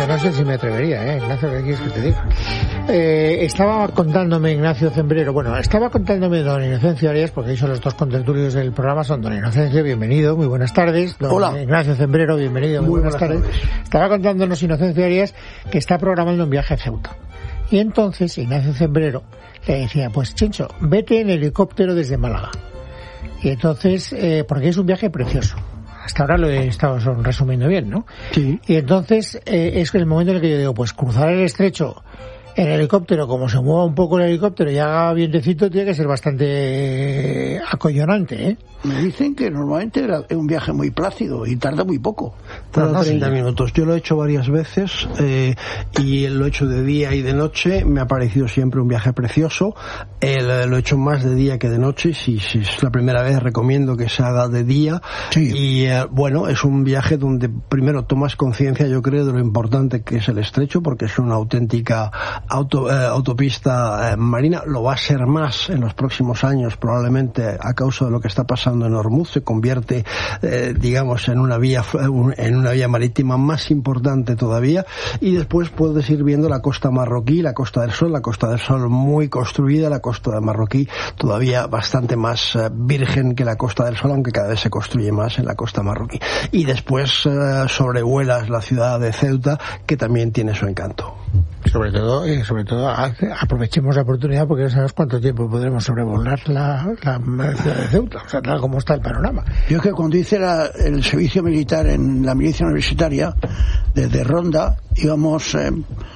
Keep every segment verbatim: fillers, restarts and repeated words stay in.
no sé si me atrevería, ¿eh, Ignacio? ¿Qué quieres que te diga? Eh, estaba contándome Ignacio Cembrero, bueno, estaba contándome don Inocencio Arias, porque son los dos contertulios del programa, son don Inocencio, bienvenido, muy buenas tardes. Don Hola. Ignacio Cembrero, bienvenido, muy, muy buenas, buenas tardes. tardes. Estaba contándonos Inocencio Arias que está programando un viaje a Ceuta. Y entonces Ignacio Cembrero le decía, pues Chencho, vete en helicóptero desde Málaga. Y entonces, eh, porque es un viaje precioso. Hasta ahora lo he estado resumiendo bien, ¿no? Sí. Y entonces eh, es el momento en el que yo digo, pues cruzar el estrecho en helicóptero, como se mueva un poco el helicóptero y haga vientecito, tiene que ser bastante eh, acollonante, ¿eh? Me dicen que normalmente es un viaje muy plácido y tarda muy poco. Tarda no, treinta sí. minutos. Yo lo he hecho varias veces eh, y lo he hecho de día y de noche. Me ha parecido siempre un viaje precioso. Eh, lo he hecho más de día que de noche. Si, si es la primera vez, recomiendo que se haga de día. Sí. Y eh, bueno, es un viaje donde primero tomas conciencia, yo creo, de lo importante que es el estrecho, porque es una auténtica auto, eh, autopista eh, marina. Lo va a ser más en los próximos años, probablemente a causa de lo que está pasando en Hormuz. Se convierte, eh, digamos, en una vía en una vía marítima más importante todavía. Y después puedes ir viendo la costa marroquí, la Costa del Sol, la Costa del Sol muy construida, la costa de marroquí todavía bastante más eh, virgen que la Costa del Sol, aunque cada vez se construye más en la costa marroquí. Y después eh, sobrevuelas la ciudad de Ceuta, que también tiene su encanto. Sobre todo, y sobre todo aprovechemos la oportunidad, porque no sabemos cuánto tiempo podremos sobrevolar la, la, la ciudad de Ceuta, o sea, tal como está el panorama. Yo es que cuando hice la, el servicio militar en la milicia universitaria, desde Ronda, íbamos eh,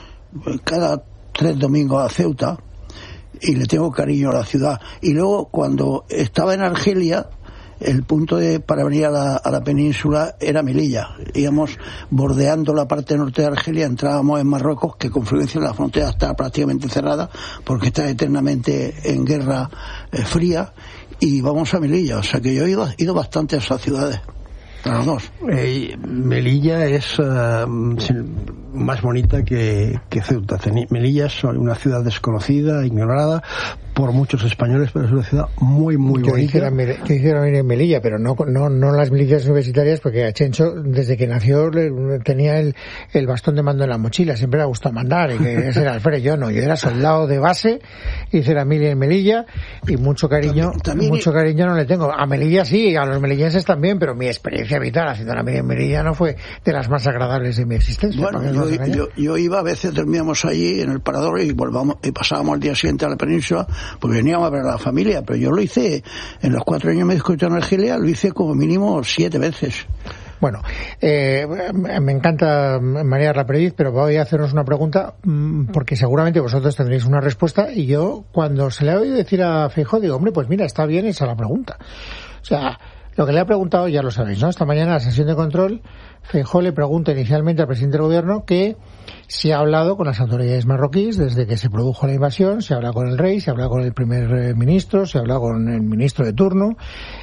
cada tres domingos a Ceuta, y le tengo cariño a la ciudad. Y luego, cuando estaba en Argelia, el punto de, para venir a la, a la península era Melilla. Íbamos bordeando la parte norte de Argelia, entrábamos en Marruecos, que con frecuencia la frontera está prácticamente cerrada porque está eternamente en guerra eh, fría, y vamos a Melilla. O sea que yo he ido, ido bastante a esas ciudades, a los dos. Eh, Melilla es uh, más bonita que, que Ceuta. Melilla es una ciudad desconocida, ignorada por muchos españoles, pero es una ciudad muy, muy yo bonita. Quisiera, yo quisiera venir en Melilla, pero no, no, no las milicias universitarias, porque a Chencho, desde que nació, le, tenía el, el bastón de mando en la mochila, siempre le ha gustado mandar, y que ese era Alfredo. Yo no, yo era soldado de base, hice la mili en Melilla, y mucho cariño, también, también mucho cariño no le tengo. A Melilla sí, a los melillenses también, pero mi experiencia vital haciendo la mili en Melilla no fue de las más agradables de mi existencia. Bueno, yo, yo, yo iba, a veces dormíamos allí en el parador y volvamos, y pasábamos el día siguiente a la península, porque veníamos a ver a la familia, pero yo lo hice en los cuatro años me discutí en Argelia, lo hice como mínimo siete veces. Bueno, eh, me encanta marear la perdiz, pero voy a hacernos una pregunta, porque seguramente vosotros tendréis una respuesta, y yo, cuando se le ha oído decir a Feijóo, digo, hombre, pues mira, está bien esa la pregunta. O sea, lo que le ha preguntado ya lo sabéis, ¿no? Esta mañana en la sesión de control, Feijóo le pregunta inicialmente al presidente del gobierno que si ha hablado con las autoridades marroquíes desde que se produjo la invasión, se habla con el rey, se habla con el primer ministro, se habla con el ministro de turno,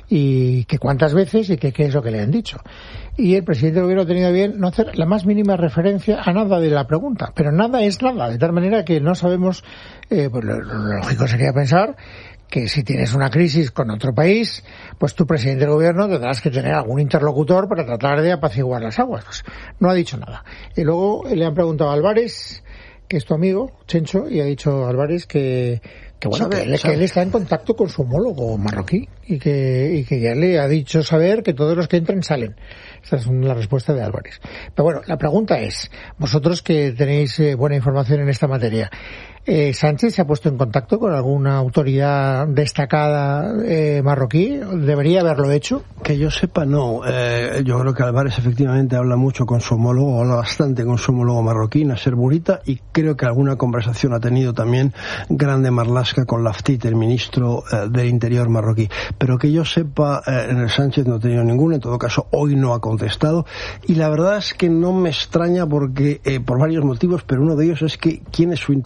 y que cuántas veces y que qué es lo que le han dicho. Y el presidente del gobierno ha tenido bien no hacer la más mínima referencia a nada de la pregunta, pero nada es nada, de tal manera que no sabemos, eh, pues lo, lo lógico sería pensar que si tienes una crisis con otro país, pues tu presidente del gobierno tendrás que tener algún interlocutor para tratar de apaciguar las aguas. Pues no ha dicho nada. Y luego le han preguntado a Álvarez, que es tu amigo, Chencho, y ha dicho Álvarez que, que bueno, sabe, que, él, que él está en contacto con su homólogo marroquí y que, y que ya le ha dicho saber que todos los que entren salen. Esta es la respuesta de Álvarez. Pero bueno, la pregunta es, vosotros que tenéis eh, buena información en esta materia, Eh, ¿Sánchez se ha puesto en contacto con alguna autoridad destacada eh, marroquí? ¿Debería haberlo hecho? Que yo sepa, no. Eh, yo creo que Álvarez efectivamente habla mucho con su homólogo, habla bastante con su homólogo marroquí, Nasser Bourita, y creo que alguna conversación ha tenido también Grande Marlaska con Laftit, el ministro eh, del Interior marroquí. Pero que yo sepa, eh, en el Sánchez no ha tenido ninguna, en todo caso hoy no ha contestado, y la verdad es que no me extraña porque eh, por varios motivos, pero uno de ellos es que ¿quién es su interlocutor?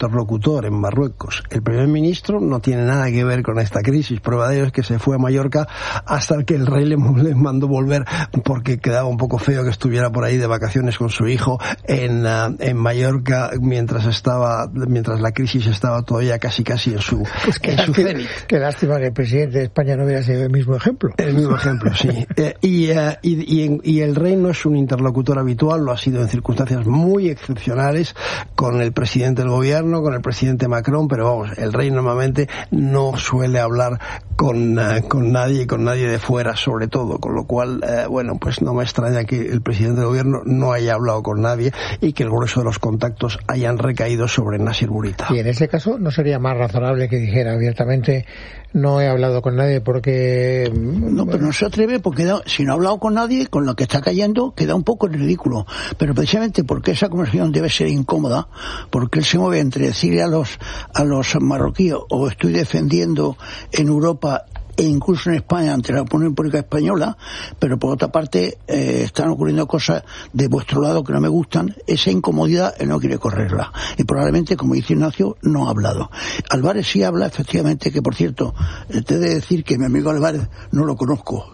interlocutor en Marruecos. El primer ministro no tiene nada que ver con esta crisis. Prueba de ello es que se fue a Mallorca hasta que el rey le, le mandó volver porque quedaba un poco feo que estuviera por ahí de vacaciones con su hijo en, uh, en Mallorca mientras estaba mientras la crisis estaba todavía casi casi en su, pues en su cenit. Qué lástima que el presidente de España no hubiera sido el mismo ejemplo. El mismo ejemplo, sí. eh, y, uh, y, y, y el rey no es un interlocutor habitual, lo ha sido en circunstancias muy excepcionales con el presidente del gobierno, con el presidente Macron, pero vamos, el rey normalmente no suele hablar con, uh, con nadie, con nadie de fuera sobre todo, con lo cual, uh, bueno, pues no me extraña que el presidente del gobierno no haya hablado con nadie y que el grueso de los contactos hayan recaído sobre Nasir Bourita. Y en ese caso, ¿no sería más razonable que dijera abiertamente no he hablado con nadie porque... No, pero no se atreve porque da, si no ha hablado con nadie, con lo que está cayendo, queda un poco en ridículo. Pero precisamente porque esa conversación debe ser incómoda, porque él se mueve entre decirle a los, a los marroquíes o estoy defendiendo en Europa e incluso en España ante la opinión pública española, pero por otra parte eh, están ocurriendo cosas de vuestro lado que no me gustan. Esa incomodidad él no quiere correrla y probablemente, como dice Ignacio, no ha hablado. Álvarez sí habla, efectivamente, que por cierto te he de decir que mi amigo Álvarez no lo conozco.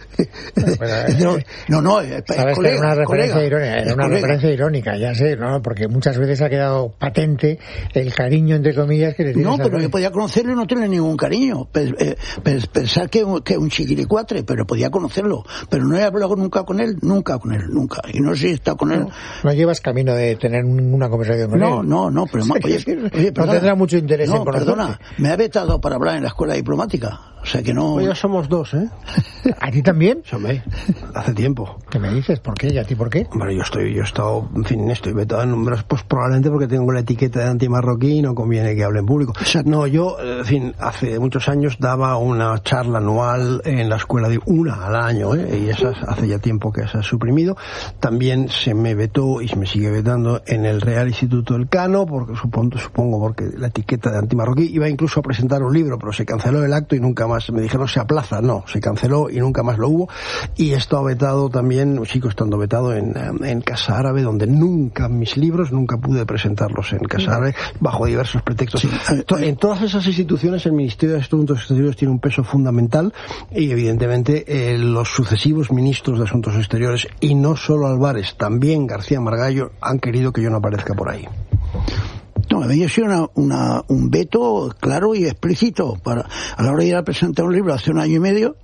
No, no, no, es, sabes, es colega, que era una referencia colega, irónica, era una colega. referencia irónica, ya sé, ¿no? Porque muchas veces ha quedado patente el cariño, entre comillas, que le tienes. No, pero yo podía conocerlo y no tener ningún cariño. Pensar que es un chiquilicuatre, pero podía conocerlo. Pero no he hablado nunca con él, nunca con él, nunca. Y no sé si he estado con él. No, no llevas camino de tener ninguna conversación con no, él. No, no, no, pero más, oye, oye, no tendrá mucho interés no, en conocerte. Perdona, me ha vetado para hablar en la escuela diplomática. O sea que no... Pues ya somos dos, ¿eh? ¿A ti también? Hombre, hace tiempo. ¿Qué me dices? ¿Por qué? ¿Y a ti por qué? Bueno, yo estoy, yo he estado, en fin, estoy vetado en números, pues probablemente porque tengo la etiqueta de antimarroquí y no conviene que hable en público. O sea, no, yo, en fin, hace muchos años daba una charla anual en la escuela de una al año, ¿eh? Y esa hace ya tiempo que se ha suprimido. También se me vetó y se me sigue vetando en el Real Instituto Elcano, porque supongo, supongo porque la etiqueta de antimarroquí. Iba incluso a presentar un libro, pero se canceló el acto y nunca más. Me dijeron se aplaza, no, se canceló y nunca más lo hubo. Y esto ha vetado también, sigo estando vetado en, en Casa Árabe, donde nunca mis libros, nunca pude presentarlos en Casa Árabe, bajo diversos pretextos. Sí. En todas esas instituciones el Ministerio de Asuntos Exteriores tiene un peso fundamental y evidentemente eh, los sucesivos ministros de Asuntos Exteriores, y no solo Álvarez, también García Margallo, han querido que yo no aparezca por ahí. No, a mí ha sido una, una, un veto claro y explícito para, a la hora de ir a presentar un libro hace un año y medio.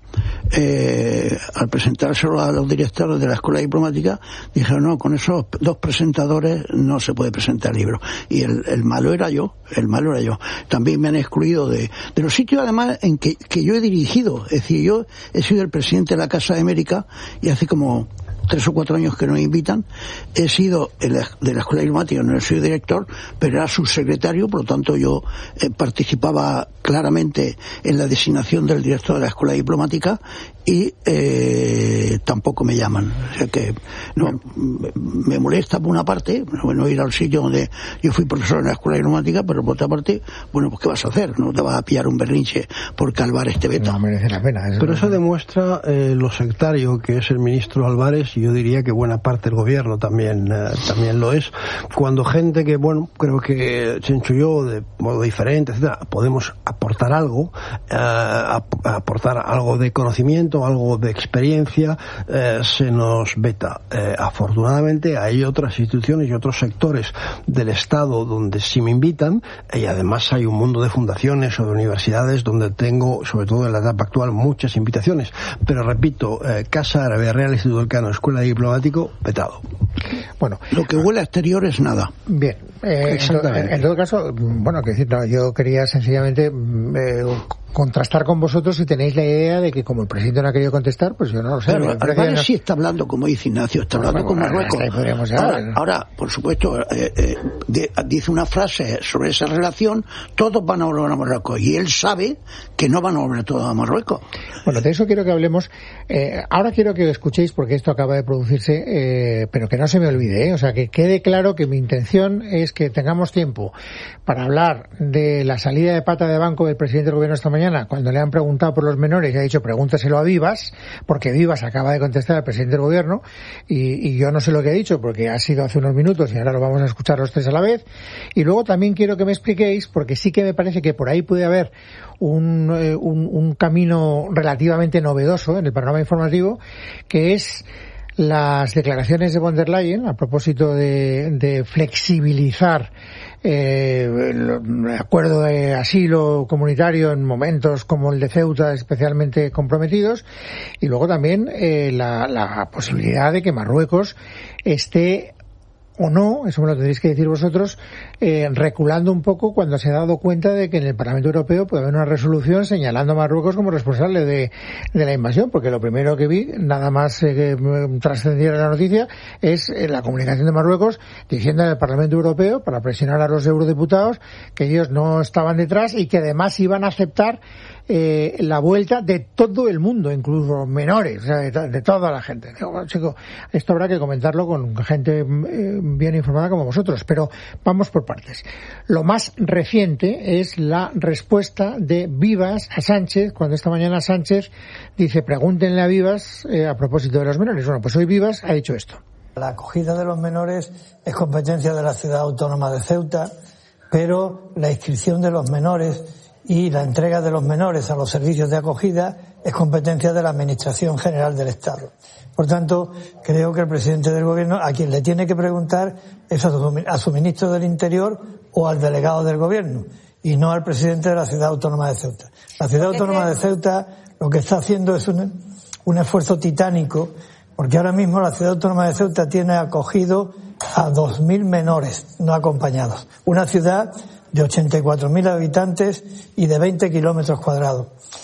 Eh, al presentárselo a los directores de la escuela diplomática dijeron no, con esos dos presentadores no se puede presentar libro, y el, el malo era yo el malo era yo también me han excluido de, de los sitios además en que, que yo he dirigido. Es decir, yo he sido el presidente de la Casa de América y hace como tres o cuatro años que nos invitan. He sido de la, de la escuela diplomática, no soy director, pero era subsecretario, por lo tanto yo eh, participaba claramente en la designación del director de la escuela diplomática y eh, tampoco me llaman. O sea que no, me molesta por una parte, bueno, ir al sitio donde yo fui profesor en la escuela diplomática, pero por otra parte, bueno, pues ¿qué vas a hacer? No te vas a pillar un berrinche porque Álvarez te veta. No merece la pena. Eso pero eso no demuestra eh, lo sectario que es el ministro Álvarez, y yo diría que buena parte del gobierno también eh, también lo es, cuando gente que, bueno, creo que Chencho y yo, de modo diferente, etcétera, podemos aportar algo, eh, ap- aportar algo de conocimiento, algo de experiencia, eh, se nos veta. Eh, afortunadamente hay otras instituciones y otros sectores del Estado donde sí me invitan, y además hay un mundo de fundaciones o de universidades donde tengo, sobre todo en la etapa actual, muchas invitaciones. Pero repito, eh, Casa Árabe, Real Instituto Elcano, Escuela de Diplomático, vetado. Bueno, lo que huele a exterior es nada. Bien, eh, en, en todo caso, bueno, que decir, no, yo quería sencillamente eh, contrastar con vosotros si tenéis la idea de que como el presidente no ha querido contestar, pues yo no lo sé. Pero Álvarez no... sí está hablando, como dice Ignacio, está hablando bueno, con Marruecos. Ahora, ahora, por supuesto, eh, eh, de, dice una frase sobre esa relación, todos van a volver a Marruecos, y él sabe que no van a volver todos a Marruecos. Bueno, de eso quiero que hablemos. Eh, ahora quiero que lo escuchéis porque esto acaba de producirse, eh, pero que no se me olvide, ¿eh? O sea, que quede claro que mi intención es que tengamos tiempo para hablar de la salida de pata de banco del presidente del gobierno esta mañana, mañana, cuando le han preguntado por los menores, y ha dicho pregúntaselo a Vivas, porque Vivas acaba de contestar al presidente del gobierno, y, y yo no sé lo que ha dicho, porque ha sido hace unos minutos y ahora lo vamos a escuchar los tres a la vez. Y luego también quiero que me expliquéis, porque sí que me parece que por ahí puede haber un, eh, un, un camino relativamente novedoso en el panorama informativo, que es las declaraciones de von der Leyen a propósito de, de flexibilizar eh, el acuerdo de asilo comunitario en momentos como el de Ceuta especialmente comprometidos, y luego también eh, la, la posibilidad de que Marruecos esté o no, eso me lo tendréis que decir vosotros, eh, reculando un poco cuando se ha dado cuenta de que en el Parlamento Europeo puede haber una resolución señalando a Marruecos como responsable de, de la invasión, porque lo primero que vi, nada más eh, que trascendiera la noticia, es eh, la comunicación de Marruecos diciendo al Parlamento Europeo, para presionar a los eurodiputados, que ellos no estaban detrás y que además iban a aceptar eh, la vuelta de todo el mundo, incluso menores, o sea, de, de toda la gente. Digo, bueno, chico, esto habrá que comentarlo con gente eh, bien informada como vosotros, pero vamos por partes. Lo más reciente es la respuesta de Vivas a Sánchez, cuando esta mañana Sánchez dice, pregúntenle a Vivas eh, a propósito de los menores. Bueno, pues hoy Vivas ha dicho esto. La acogida de los menores es competencia de la Ciudad Autónoma de Ceuta, pero la inscripción de los menores y la entrega de los menores a los servicios de acogida es competencia de la Administración General del Estado. Por tanto, creo que el presidente del Gobierno, a quien le tiene que preguntar es a su, a su ministro del Interior o al delegado del Gobierno, y no al presidente de la Ciudad Autónoma de Ceuta. La Ciudad Autónoma de Ceuta lo que está haciendo es un, un esfuerzo titánico, porque ahora mismo la Ciudad Autónoma de Ceuta tiene acogido a dos mil menores no acompañados. Una ciudad de ochenta y cuatro mil habitantes y de veinte kilómetros cuadrados.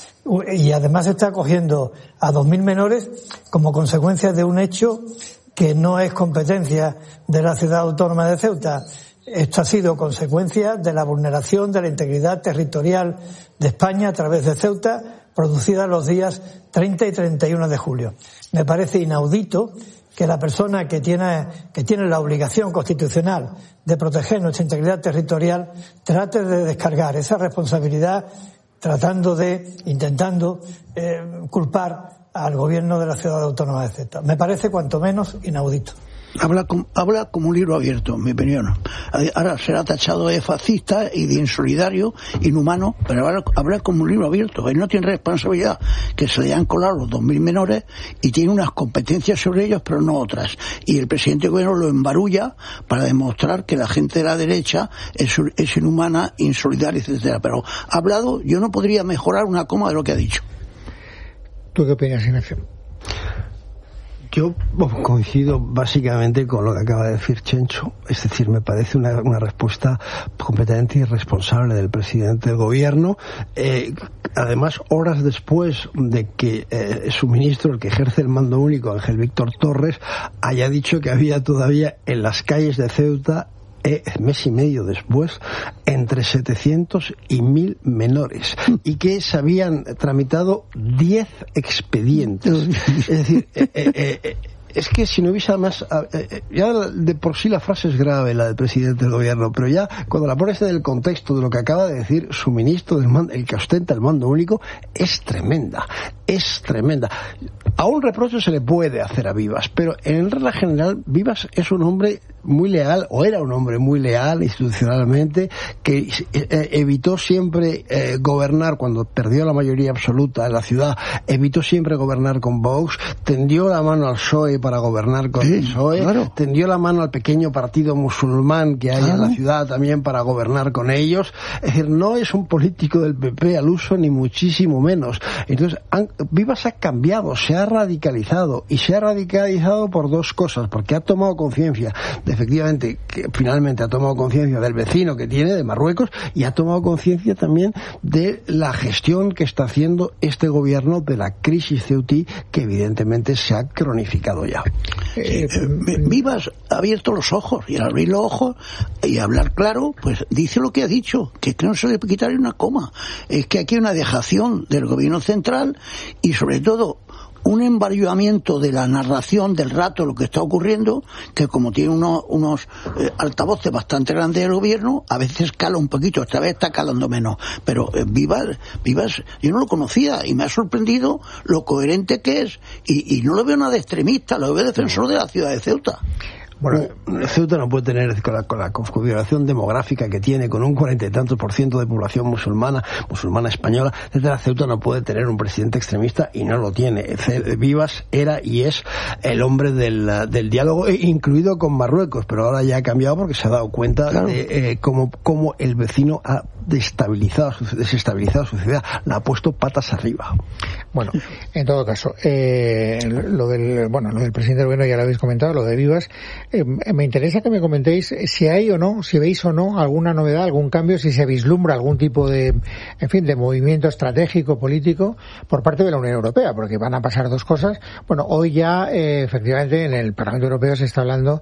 Y además está acogiendo a dos mil menores como consecuencia de un hecho que no es competencia de la Ciudad Autónoma de Ceuta. Esto ha sido consecuencia de la vulneración de la integridad territorial de España a través de Ceuta, producida los días treinta y treinta y uno de julio. Me parece inaudito que la persona que tiene, que tiene la obligación constitucional de proteger nuestra integridad territorial trate de descargar esa responsabilidad tratando de, intentando eh, culpar al gobierno de la Ciudad Autónoma de Ceuta. Me parece cuanto menos inaudito. Habla, con, habla como un libro abierto, en mi opinión. Ahora será tachado de fascista y de insolidario, inhumano, pero habla, habla como un libro abierto. Él no tiene responsabilidad, que se le han colado los dos mil menores y tiene unas competencias sobre ellos, pero no otras. Y el presidente del gobierno lo embarulla para demostrar que la gente de la derecha es, es inhumana, insolidaria, etcétera. Pero ha hablado, yo no podría mejorar una coma de lo que ha dicho. ¿Tú qué opinas, Ignacio? Yo coincido básicamente con lo que acaba de decir Chencho, es decir, me parece una, una respuesta completamente irresponsable del presidente del gobierno, eh, además horas después de que eh, su ministro, el que ejerce el mando único, Ángel Víctor Torres, haya dicho que había todavía en las calles de Ceuta, Eh, mes y medio después, entre setecientos y mil menores, y que se habían tramitado diez expedientes. Es decir, eh, eh, eh, es que si no hubiese además, eh, ya de por sí la frase es grave, la del presidente del gobierno, pero ya cuando la pones en el contexto de lo que acaba de decir su ministro, del mando, el que ostenta el mando único, es tremenda, es tremenda. A un reproche se le puede hacer a Vivas, pero en regla general Vivas es un hombre muy leal, o era un hombre muy leal institucionalmente, que eh, evitó siempre eh, gobernar cuando perdió la mayoría absoluta en la ciudad, evitó siempre gobernar con Vox, tendió la mano al P S O E para gobernar con sí, el P S O E, claro. Tendió la mano al pequeño partido musulmán que hay claro. en la ciudad también para gobernar con ellos. Es decir, no es un político del P P al uso ni muchísimo menos. Entonces, han, Vivas ha cambiado, se ha radicalizado, y se ha radicalizado por dos cosas, porque ha tomado conciencia de efectivamente que finalmente ha tomado conciencia del vecino que tiene, de Marruecos, y ha tomado conciencia también de la gestión que está haciendo este gobierno de la crisis ceutí, que evidentemente se ha cronificado ya. Eh, eh, Vivas ha abierto los ojos, y al abrir los ojos y hablar claro, pues dice lo que ha dicho, que es que no se le puede quitar una coma. Es que aquí hay una dejación del gobierno central y sobre todo un embarillamiento de la narración del rato, lo que está ocurriendo, que como tiene unos, unos eh, altavoces bastante grandes del gobierno, a veces cala un poquito, esta vez está calando menos. Pero eh, Vivas, Vivas, yo no lo conocía y me ha sorprendido lo coherente que es, y, y no lo veo nada extremista, lo veo defensor de la ciudad de Ceuta. Bueno, Ceuta no puede tener, con la, con la configuración demográfica que tiene, con un cuarenta y tantos por ciento de población musulmana, musulmana española, etcétera, Ceuta no puede tener un presidente extremista y no lo tiene. Vivas era y es el hombre del, del diálogo, incluido con Marruecos, pero ahora ya ha cambiado porque se ha dado cuenta claro. de eh, cómo, cómo el vecino ha destabilizado, desestabilizado su ciudad, la ha puesto patas arriba. Bueno, en todo caso, eh, lo del, bueno, lo del presidente del gobierno ya lo habéis comentado, lo de Vivas. Eh, me interesa que me comentéis si hay o no, si veis o no alguna novedad, algún cambio, si se vislumbra algún tipo de, en fin, de movimiento estratégico, político, por parte de la Unión Europea, porque van a pasar dos cosas. Bueno, hoy ya, eh, efectivamente, en el Parlamento Europeo se está hablando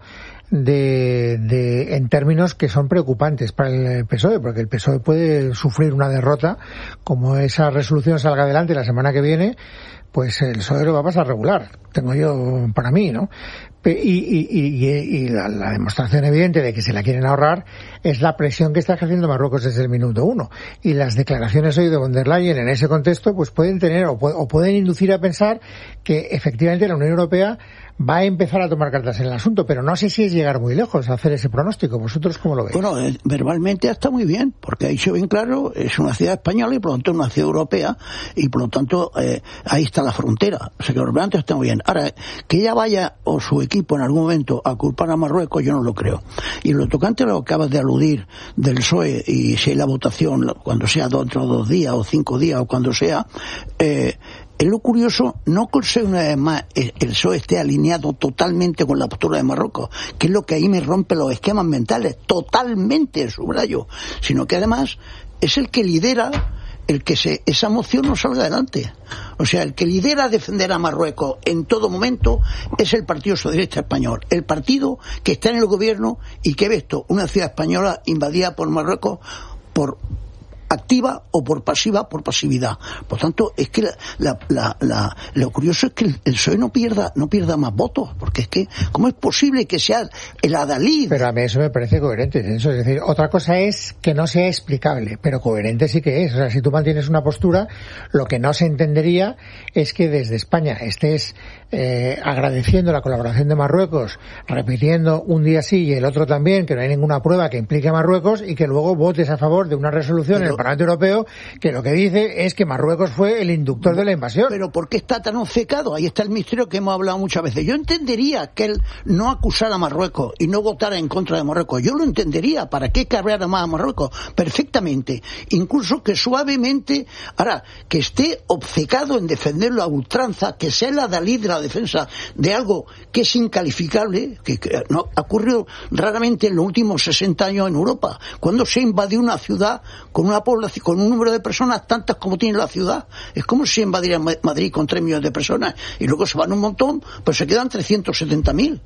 de, de, en términos que son preocupantes para el P S O E, porque el P S O E puede sufrir una derrota, como esa resolución salga adelante la semana que viene, pues el P S O E lo va a pasar regular, tengo yo para mí, ¿no? Y, y, y, y la, la demostración evidente de que se la quieren ahorrar es la presión que está ejerciendo Marruecos desde el minuto uno. Y las declaraciones hoy de von der Leyen en ese contexto pues pueden tener o, o pueden inducir a pensar que efectivamente la Unión Europea va a empezar a tomar cartas en el asunto, pero no sé si es llegar muy lejos a hacer ese pronóstico. ¿Vosotros cómo lo veis? Bueno, eh, verbalmente está muy bien, porque ha dicho bien claro, es una ciudad española y por lo tanto una ciudad europea, y por lo tanto eh, ahí está la frontera. O sea que verbalmente está muy bien. Ahora, que ella vaya o su equipo en algún momento a culpar a Marruecos, yo no lo creo. Y lo tocante a lo que acabas de aludir del P S O E, y si hay la votación, cuando sea dentro de dos días o cinco días o cuando sea, eh, es lo curioso, no conseguir una vez más el P S O E esté alineado totalmente con la postura de Marruecos, que es lo que ahí me rompe los esquemas mentales, totalmente, subrayo, sino que además es el que lidera el que se, esa moción no salga adelante. O sea, el que lidera defender a Marruecos en todo momento es el Partido Socialista Español, el partido que está en el gobierno y que ve esto, una ciudad española invadida por Marruecos por activa o por pasiva, por pasividad. Por tanto, es que la, la, la, la, lo curioso es que el, el P S O E no pierda, no pierda más votos, porque es que, ¿cómo es posible que sea el adalid? Pero a mí eso me parece coherente, eso es decir, otra cosa es que no sea explicable, pero coherente sí que es. O sea, si tú mantienes una postura, lo que no se entendería es que desde España estés eh, agradeciendo la colaboración de Marruecos, repitiendo un día sí y el otro también, que no hay ninguna prueba que implique a Marruecos, y que luego votes a favor de una resolución pero, en el Parlamento Europeo que lo que dice es que Marruecos fue el inductor de la invasión. Pero ¿por qué está tan obcecado? Ahí está el misterio que hemos hablado muchas veces. Yo entendería que él no acusara a Marruecos y no votara en contra de Marruecos. Yo lo entendería. ¿Para qué cabrear más a Marruecos? Perfectamente. Incluso que suavemente, ahora, que esté obcecado en defenderlo a ultranza, que sea la adalid de la defensa de algo que es incalificable, que, que no ha ocurrido raramente en los últimos sesenta años en Europa. Cuando se invadió una ciudad con una población, con un número de personas tantas como tiene la ciudad. Es como si invadiera Madrid con tres millones de personas y luego se van un montón, pues se quedan trescientos setenta mil.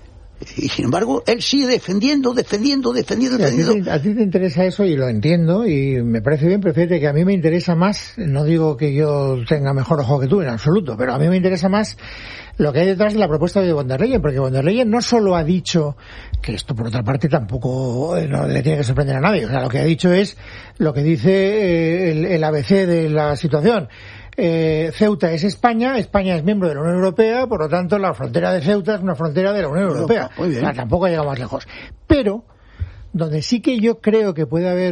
Y sin embargo, él sigue defendiendo, defendiendo, defendiendo, defendiendo. A ti, te, a ti te interesa eso y lo entiendo y me parece bien, pero fíjate que a mí me interesa más, no digo que yo tenga mejor ojo que tú en absoluto, pero a mí me interesa más lo que hay detrás de la propuesta de von der Leyen, porque von der Leyen no solo ha dicho, que esto por otra parte tampoco no le tiene que sorprender a nadie, o sea, lo que ha dicho es lo que dice eh, el, el A B C de la situación. Eh, Ceuta es España, España es miembro de la Unión Europea, por lo tanto la frontera de Ceuta es una frontera de la Unión Europea. Muy bien. O sea, tampoco ha llegado más lejos. Pero donde sí que yo creo que puede haber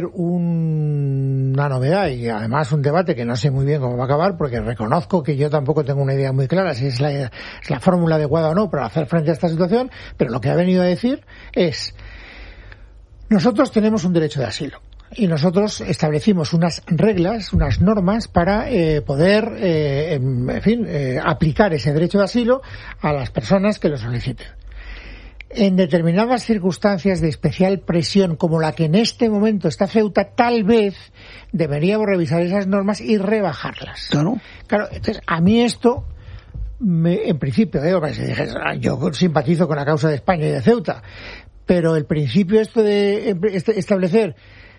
un, una novedad y además un debate que no sé muy bien cómo va a acabar, porque reconozco que yo tampoco tengo una idea muy clara si es la, es la fórmula adecuada o no para hacer frente a esta situación, pero lo que ha venido a decir es: nosotros tenemos un derecho de asilo y nosotros establecimos unas reglas, unas normas para eh, poder, eh, en, en fin, eh, aplicar ese derecho de asilo a las personas que lo soliciten. En determinadas circunstancias de especial presión, como la que en este momento está Ceuta, tal vez deberíamos revisar esas normas y rebajarlas. Claro. Claro, entonces, a mí esto, me, en principio, eh, yo simpatizo con la causa de España y de Ceuta, pero el principio esto de establecer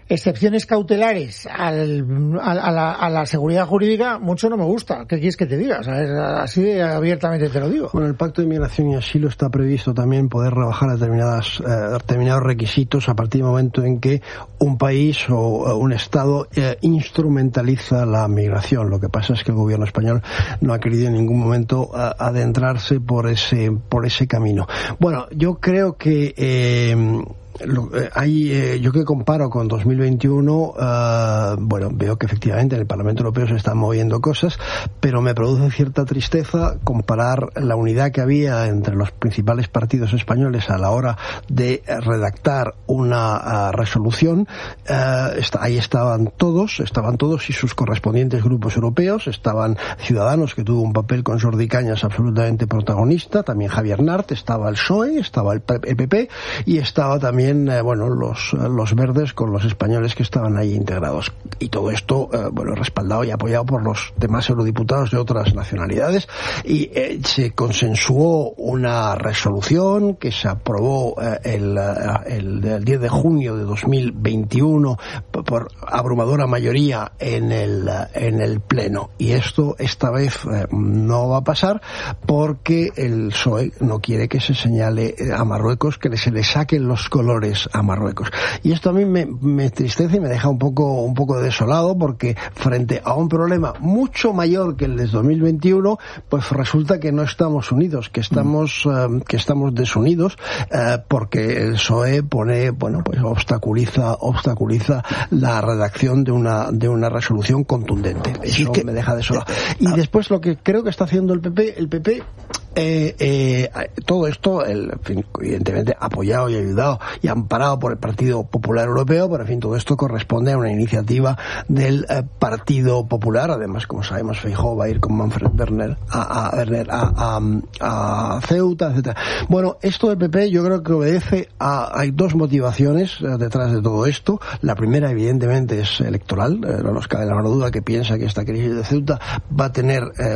excepciones cautelares al, a, a, la, a la seguridad jurídica, mucho no me gusta. ¿Qué quieres que te diga? O sea, es, así de abiertamente te lo digo. Bueno, el Pacto de Inmigración y Asilo está previsto también poder rebajar determinadas, eh, determinados requisitos a partir del momento en que un país o un Estado eh, instrumentaliza la migración. Lo que pasa es que el gobierno español no ha querido en ningún momento uh, adentrarse por ese, por ese camino. Bueno, yo creo que eh, Lo, eh, hay, eh, yo que comparo con dos mil veintiuno, uh, bueno, veo que efectivamente en el Parlamento Europeo se están moviendo cosas, pero me produce cierta tristeza comparar la unidad que había entre los principales partidos españoles a la hora de redactar una uh, resolución. Uh, está, ahí estaban todos, estaban todos y sus correspondientes grupos europeos, estaban Ciudadanos, que tuvo un papel con Jordi Cañas absolutamente protagonista, también Javier Nart, estaba el P S O E, estaba el P P y estaba también Eh, bueno, los, los verdes con los españoles que estaban ahí integrados. Y todo esto, eh, bueno, respaldado y apoyado por los demás eurodiputados de otras nacionalidades. Y eh, se consensuó una resolución que se aprobó eh, el, el, el diez de junio de dos mil veintiuno por, por abrumadora mayoría en el, en el Pleno. Y esto, esta vez, eh, no va a pasar porque el P S O E no quiere que se señale a Marruecos, que se le saquen los colores a Marruecos. Y esto a mí me, me entristece y me deja un poco, un poco desolado, porque frente a un problema mucho mayor que el de dos mil veintiuno, pues resulta que no estamos unidos, que estamos, mm. uh, que estamos desunidos, uh, porque el P S O E pone, bueno, pues obstaculiza, obstaculiza la redacción de una, de una resolución contundente. Eso es que me deja desolado. Y después lo que creo que está haciendo el P P, el P P Eh, eh, todo esto, el, en fin, evidentemente apoyado y ayudado y amparado por el Partido Popular Europeo, pero en fin, todo esto corresponde a una iniciativa del eh, Partido Popular. Además, como sabemos, Feijóo va a ir con Manfred Werner a, a, Werner a, a, a Ceuta, etcétera. Bueno, esto del P P yo creo que obedece a, hay dos motivaciones eh, detrás de todo esto. La primera, evidentemente, es electoral. Eh, no nos cabe la menor duda que piensa que esta crisis de Ceuta va a tener, eh,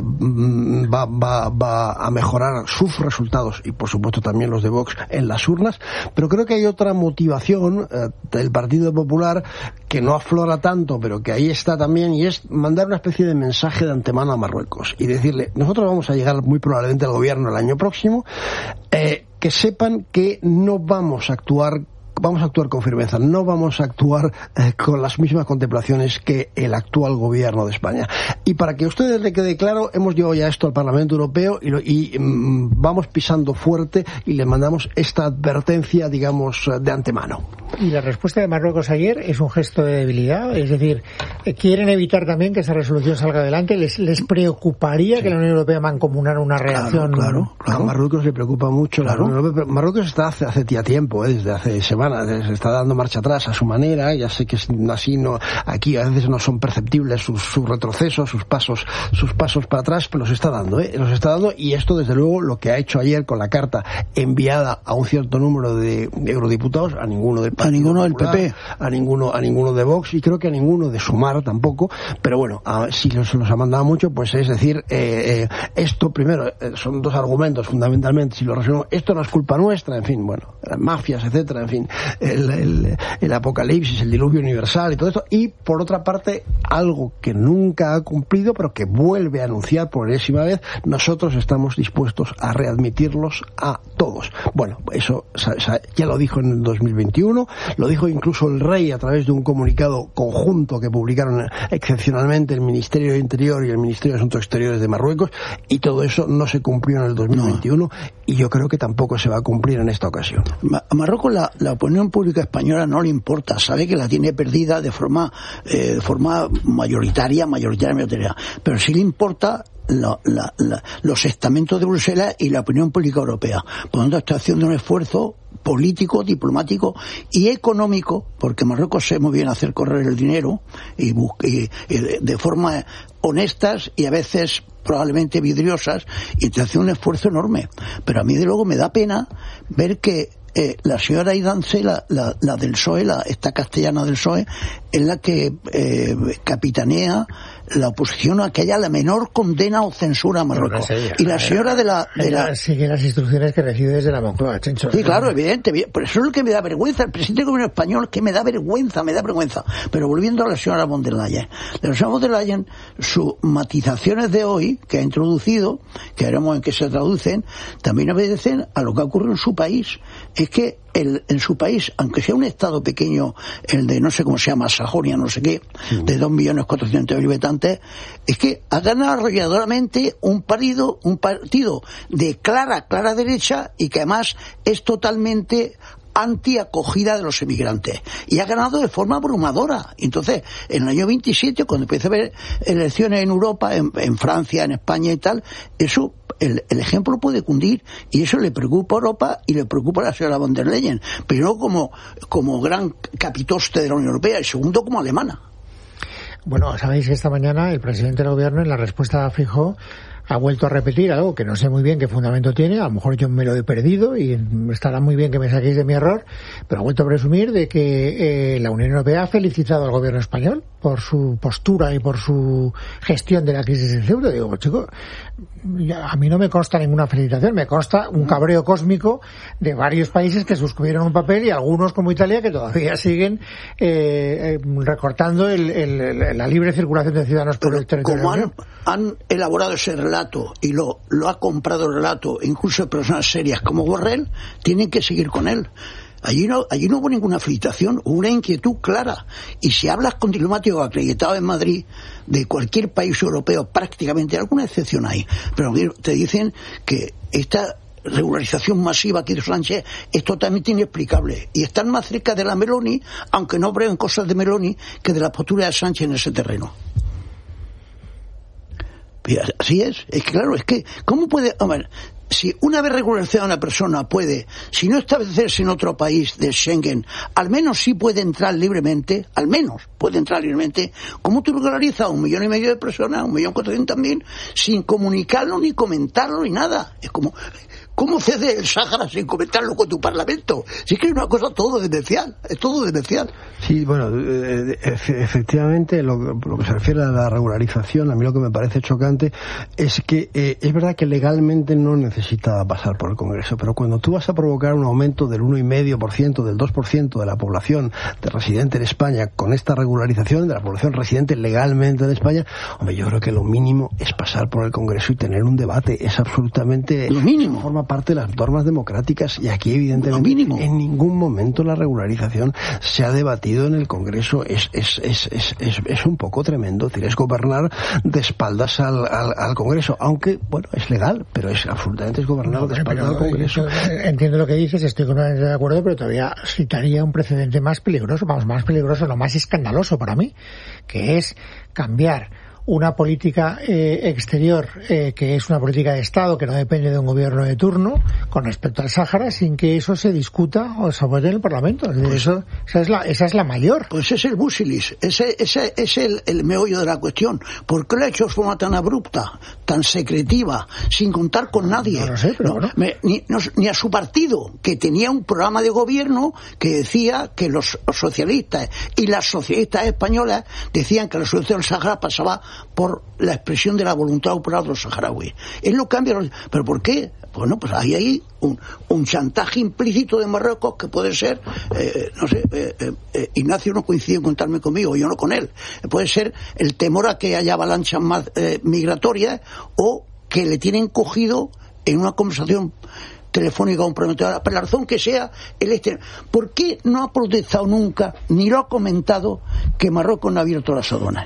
va, va, va a mejorar mejorar sus resultados y por supuesto también los de Vox en las urnas, pero creo que hay otra motivación eh, del Partido Popular que no aflora tanto, pero que ahí está también, y es mandar una especie de mensaje de antemano a Marruecos y decirle: nosotros vamos a llegar muy probablemente al gobierno el año próximo, eh, que sepan que no vamos a actuar vamos a actuar con firmeza, no vamos a actuar eh, con las mismas contemplaciones que el actual gobierno de España. Y para que a ustedes le quede claro, hemos llevado ya esto al Parlamento Europeo y, lo, y mm, vamos pisando fuerte y le mandamos esta advertencia, digamos, de antemano. Y la respuesta de Marruecos ayer es un gesto de debilidad, es decir, quieren evitar también que esa resolución salga adelante. ¿Les, les preocuparía sí. que la Unión Europea mancomunara una reacción? Claro, claro, claro. A Marruecos le preocupa mucho. Claro. La Unión Europea. Marruecos está hace, hace ya tiempo, eh, desde hace semanas, se está dando marcha atrás a su manera. Ya sé que así no, aquí a veces no son perceptibles sus, sus retrocesos, sus pasos, sus pasos para atrás, pero los está dando, eh, los está dando, y esto desde luego lo que ha hecho ayer con la carta enviada a un cierto número de, de eurodiputados, a ninguno del a ninguno del P P, a ninguno, a ninguno de Vox, y creo que a ninguno de Sumar tampoco, pero bueno, a, si los, los ha mandado mucho, pues es decir, eh, eh, esto primero, eh, son dos argumentos fundamentalmente, si lo resumimos, esto no es culpa nuestra, en fin, bueno, las mafias, etcétera, en fin, el, el, el apocalipsis, el diluvio universal y todo esto, y por otra parte, algo que nunca ha cumplido, pero que vuelve a anunciar por enésima vez: nosotros estamos dispuestos a readmitirlos a todos. Bueno, eso ya lo dijo en el dos mil veintiuno, lo dijo incluso el rey a través de un comunicado conjunto que publicaron excepcionalmente el Ministerio de Interior y el Ministerio de Asuntos Exteriores de Marruecos, y todo eso no se cumplió en el dos mil veintiuno, no. Y yo creo que tampoco se va a cumplir en esta ocasión. A Marruecos la, la opinión pública española no le importa, sabe que la tiene perdida de forma, eh, de forma mayoritaria, mayoritaria, mayoritaria, pero sí le importa La, la, la, los estamentos de Bruselas y la opinión pública europea. Por lo tanto, está haciendo un esfuerzo político, diplomático y económico, porque Marruecos sabe muy bien hacer correr el dinero y, y, y de, de forma honestas y a veces probablemente vidriosas, y te hace un esfuerzo enorme. Pero a mí de luego me da pena ver que Eh, la señora Idance, la, la, la del P S O E, la, esta castellana del P S O E, es la que eh, capitanea la oposición a que haya la menor condena o censura a Marruecos. No, no sé, y la señora de la... De la... Sigue las instrucciones que recibe desde la Moncloa, Chencho. Sí, claro, evidente. Por eso es lo que me da vergüenza. El presidente del gobierno español, que me da vergüenza, me da vergüenza. Pero volviendo a la señora von der Leyen. La señora von der Leyen, sus matizaciones de hoy, que ha introducido, que veremos en qué se traducen, también obedecen a lo que ha ocurrido en su país. Es que el, en su país, aunque sea un estado pequeño, el de no sé cómo se llama, Sajonia, no sé qué, sí, de dos millones cuatrocientos mil habitantes, es que ha ganado arrolladoramente un partido, un partido de clara, clara derecha y que además es totalmente anti-acogida de los emigrantes. Y ha ganado de forma abrumadora. Entonces, en el año veintisiete, cuando empieza a haber elecciones en Europa, en, en Francia, en España y tal, eso, el, el ejemplo puede cundir. Y eso le preocupa a Europa y le preocupa a la señora von der Leyen. Primero como, como gran capitoste de la Unión Europea y segundo como alemana. Bueno, sabéis que esta mañana el presidente del gobierno, en la respuesta a Feijóo, ha vuelto a repetir algo que no sé muy bien qué fundamento tiene, a lo mejor yo me lo he perdido y estará muy bien que me saquéis de mi error, pero ha vuelto a presumir de que eh, la Unión Europea ha felicitado al gobierno español por su postura y por su gestión de la crisis de Ceuta. Digo, chico, a mí no me consta ninguna felicitación, me consta un cabreo cósmico de varios países que suscribieron un papel y algunos como Italia que todavía siguen eh, eh, recortando el, el, el, la libre circulación de ciudadanos por el territorio. Como han, han elaborado ese relato y lo, lo ha comprado el relato incluso personas serias como Borrell, tienen que seguir con él. Allí no, allí no hubo ninguna felicitación, hubo una inquietud clara. Y si hablas con diplomáticos acreditados en Madrid, de cualquier país europeo, prácticamente, alguna excepción hay, pero te dicen que esta regularización masiva aquí de Sánchez es totalmente inexplicable. Y están más cerca de la Meloni, aunque no prueben cosas de Meloni, que de la postura de Sánchez en ese terreno. Así es, es que claro, es que, ¿cómo puede, hombre, si una vez regularizada una persona puede, si no establecerse en otro país de Schengen, al menos sí puede entrar libremente, al menos puede entrar libremente, ¿cómo tú regularizas a un millón y medio de personas, un millón cuatrocientos mil, sin comunicarlo, ni comentarlo, ni nada? Es como, ¿cómo cede el Sáhara sin comentarlo con tu parlamento? Si es que es una cosa todo demencial, es todo demencial. Sí, bueno, eh, efectivamente, lo, lo que se refiere a la regularización, a mí lo que me parece chocante es que eh, es verdad que legalmente no necesita pasar por el Congreso, pero cuando tú vas a provocar un aumento del uno coma cinco por ciento, del dos por ciento de la población de residente en España con esta regularización de la población residente legalmente en España, hombre, yo creo que lo mínimo es pasar por el Congreso y tener un debate. Es absolutamente... Lo mínimo. Forma parte de las normas democráticas y aquí evidentemente en ningún momento la regularización se ha debatido en el Congreso. Es es es es es, es un poco tremendo. Es decir, es gobernar de espaldas al, al, al Congreso, aunque bueno, es legal, pero es absolutamente es gobernar no, de espaldas al Congreso. Entiendo lo que dices, estoy completamente de acuerdo, pero todavía citaría un precedente más peligroso, vamos, más peligroso, no, más escandaloso para mí, que es cambiar una política eh, exterior eh, que es una política de Estado que no depende de un gobierno de turno con respecto al Sáhara sin que eso se discuta o se vote en el Parlamento. Es decir, pues, eso, esa es la esa es la mayor. Pues es el busilis, ese, ese es el, el meollo de la cuestión. ¿Por qué lo ha hecho de forma tan abrupta, tan secretiva, sin contar con nadie? No lo sé, pero no, bueno. me, ni, no, ni a su partido, que tenía un programa de gobierno que decía que los socialistas y las socialistas españolas decían que la solución del Sáhara pasaba por la expresión de la voluntad popular de los saharauis. Él lo cambia. ¿Pero por qué? Bueno, pues hay ahí un, un chantaje implícito de Marruecos que puede ser, eh, no sé, eh, eh, Ignacio no coincide en contarme conmigo, yo no con él. Puede ser el temor a que haya avalanchas más eh, migratorias o que le tienen cogido en una conversación telefónica o un prometedor, por la razón que sea, el este. ¿Por qué no ha protestado nunca, ni lo ha comentado, que Marruecos no ha abierto las aduanas?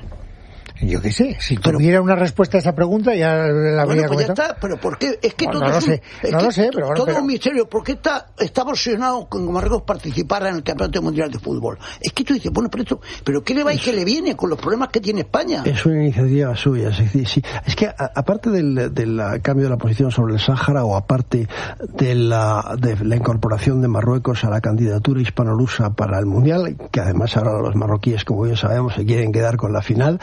Yo qué sé, si pero, tuviera una respuesta a esa pregunta ya la habría bueno, pues comentado. Ya está, pero ¿por qué? Es que bueno, todo no lo es un, sé, no lo sé, pero bueno, todo pero... es un misterio. ¿Por qué está, está obsesionado con que Marruecos participara en el Campeonato Mundial de Fútbol? Es que tú dices, bueno, pero esto, pero ¿qué le va y qué le viene con los problemas que tiene España? Es una iniciativa suya, es decir, sí. Es que a, aparte del, del cambio de la posición sobre el Sáhara o aparte de la, de la incorporación de Marruecos a la candidatura hispano-lusa para el Mundial, que además ahora los marroquíes, como bien sabemos, se quieren quedar con la final,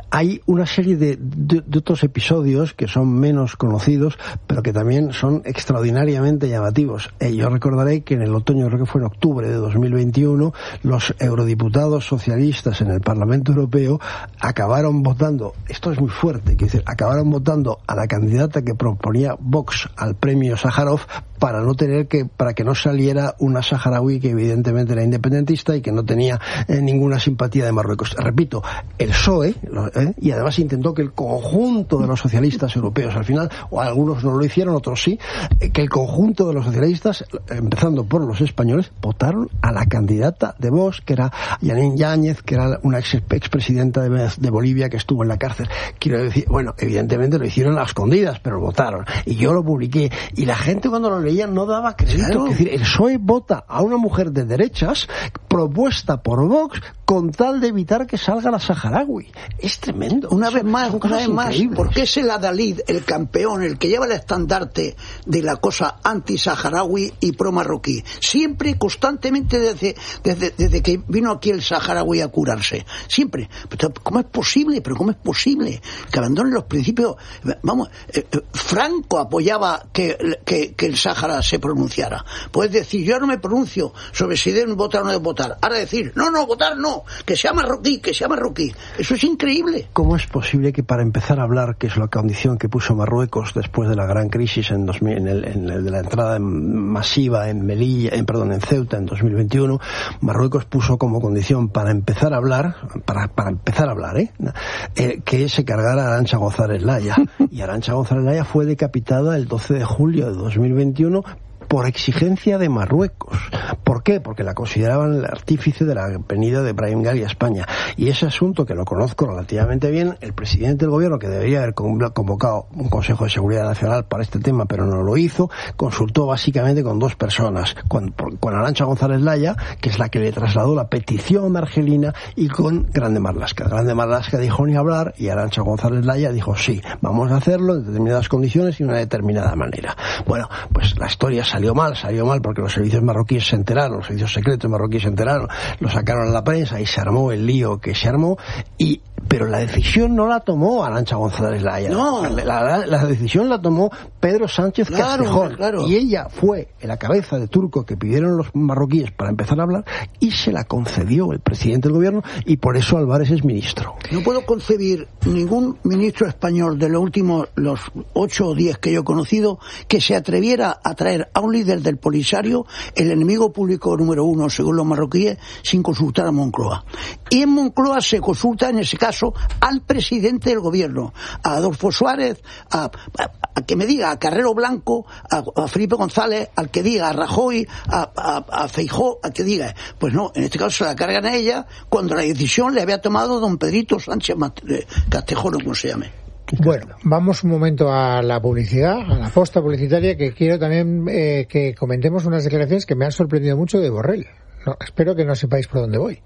hay una serie de, de, de otros episodios que son menos conocidos, pero que también son extraordinariamente llamativos. Eh, yo recordaré que en el otoño, creo que fue en octubre de dos mil veintiuno, los eurodiputados socialistas en el Parlamento Europeo acabaron votando, esto es muy fuerte, que decir, acabaron votando a la candidata que proponía Vox al premio Sájarov para no tener que, para que no saliera una saharaui que evidentemente era independentista y que no tenía eh, ninguna simpatía de Marruecos. Repito, el P S O E, ¿eh? Y además intentó que el conjunto de los socialistas europeos, al final, o algunos no lo hicieron, otros sí, eh, que el conjunto de los socialistas, empezando por los españoles, votaron a la candidata de Vox, que era Janine Yáñez, que era una ex, expresidenta de, de Bolivia que estuvo en la cárcel. Quiero decir, bueno, evidentemente lo hicieron a escondidas, pero lo votaron. Y yo lo publiqué. Y la gente cuando lo leía no daba crédito. Claro. Es decir, el P S O E vota a una mujer de derechas propuesta por Vox con tal de evitar que salga la saharaui. Es tremendo. Una vez más, una vez más, porque es el adalid, el campeón, el que lleva el estandarte de la cosa anti-saharaui y pro-marroquí. Siempre, constantemente, desde, desde, desde que vino aquí el saharaui a curarse. Siempre. Pero ¿cómo es posible? ¿Pero cómo es posible que abandonen los principios? Vamos, eh, Franco apoyaba que, que, que el Sáhara se pronunciara. Puedes decir, yo no me pronuncio sobre si deben votar o no deben votar. Ahora decir, no, no, votar no, que sea marroquí, que sea marroquí. Eso es increíble. ¿Cómo es posible que para empezar a hablar, que es la condición que puso Marruecos después de la gran crisis en, dos mil, en, el, en el de la entrada masiva en Melilla, en, perdón, en Ceuta en dos mil veintiuno, Marruecos puso como condición para empezar a hablar, para, para empezar a hablar, ¿eh? Eh, que se cargara a Arantxa González Laya. Y Arantxa González Laya fue decapitada el doce de julio de dos mil veintiuno por exigencia de Marruecos. ¿Por qué? Porque la consideraban el artífice de la venida de Brahim Ghali a España. Y ese asunto, que lo conozco relativamente bien, el presidente del gobierno, que debería haber convocado un Consejo de Seguridad Nacional para este tema, pero no lo hizo, consultó básicamente con dos personas, con, con Arantxa González Laya, que es la que le trasladó la petición de Argelina, y con Grande Marlaska. Grande Marlaska dijo ni hablar, y Arantxa González Laya dijo sí, vamos a hacerlo en determinadas condiciones y de una determinada manera. Bueno, pues la historia salió Salió mal, salió mal porque los servicios marroquíes se enteraron, los servicios secretos marroquíes se enteraron, lo sacaron a la prensa y se armó el lío que se armó, y pero la decisión no la tomó Arantxa González Laya. No. La, la, la decisión la tomó Pedro Sánchez claro, Castejón. Claro. Y ella fue en la cabeza de turco que pidieron los marroquíes para empezar a hablar, y se la concedió el presidente del gobierno, y por eso Álvarez es ministro. No puedo concebir ningún ministro español de los últimos, los ocho o diez que yo he conocido, que se atreviera a traer a un líder del Polisario, el enemigo público número uno según los marroquíes, sin consultar a Moncloa. Y en Moncloa se consulta en ese caso al presidente del gobierno, a Adolfo Suárez, a, a, a que me diga a Carrero Blanco, a, a Felipe González, al que diga a Rajoy, a, a, a Feijóo, a que diga. Pues no, en este caso se la cargan a ella cuando la decisión le había tomado don Pedrito Sánchez Castejón, como se llame. Bueno, vamos un momento a la publicidad, a la posta publicitaria, que quiero también eh, que comentemos unas declaraciones que me han sorprendido mucho de Borrell. No, espero que no sepáis por dónde voy.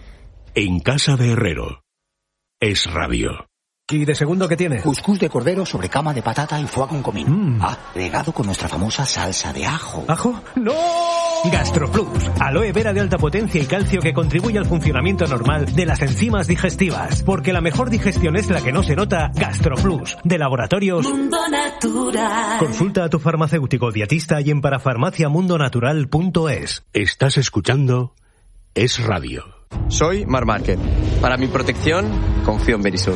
En casa de Herrero. Es Radio. ¿Y de segundo qué tiene? Cuscús de cordero sobre cama de patata y foie con comino. Mm. Ah, regado con nuestra famosa salsa de ajo. ¿Ajo? ¡No! GastroPlus, aloe vera de alta potencia y calcio que contribuye al funcionamiento normal de las enzimas digestivas. Porque la mejor digestión es la que no se nota. GastroPlus, de Laboratorios Mundo Natural. Consulta a tu farmacéutico dietista y en parafarmacia mundo natural punto es. Estás escuchando Es Radio. Soy Mar Márquez. Para mi protección, confío en Verisur.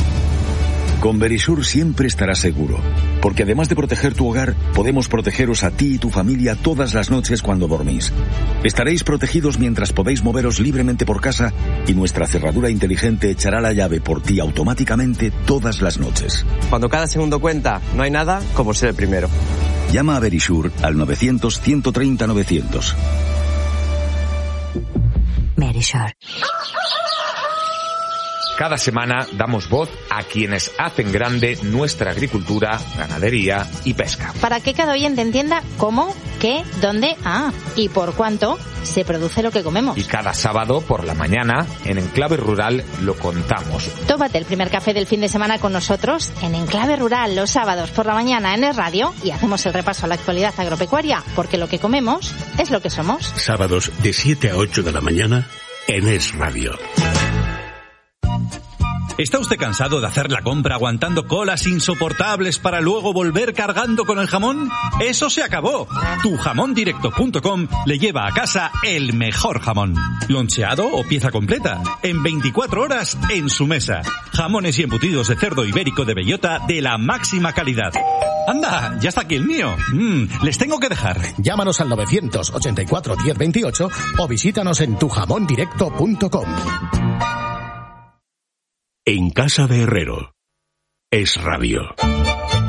Con Verisur siempre estarás seguro, porque además de proteger tu hogar, podemos protegeros a ti y tu familia todas las noches cuando dormís. Estaréis protegidos mientras podéis moveros libremente por casa, y nuestra cerradura inteligente echará la llave por ti automáticamente todas las noches. Cuando cada segundo cuenta, no hay nada como ser el primero. Llama a Verisur al novecientos, ciento treinta, novecientos. Verisur. Cada semana damos voz a quienes hacen grande nuestra agricultura, ganadería y pesca. Para que cada oyente entienda cómo, qué, dónde, ah, y por cuánto se produce lo que comemos. Y cada sábado por la mañana, en Enclave Rural, lo contamos. Tómate el primer café del fin de semana con nosotros en Enclave Rural los sábados por la mañana en Es Radio, y hacemos el repaso a la actualidad agropecuaria, porque lo que comemos es lo que somos. Sábados de siete a ocho de la mañana en Es Radio. ¿Está usted cansado de hacer la compra aguantando colas insoportables para luego volver cargando con el jamón? ¡Eso se acabó! tu jamón directo punto com le lleva a casa el mejor jamón. Loncheado o pieza completa. En veinticuatro horas en su mesa. Jamones y embutidos de cerdo ibérico de bellota de la máxima calidad. ¡Anda! ¡Ya está aquí el mío! Mm, les tengo que dejar. Llámanos al novecientos ochenta y cuatro diez veintiocho o visítanos en tu jamón directo punto com. En casa de Herrero. Es radio.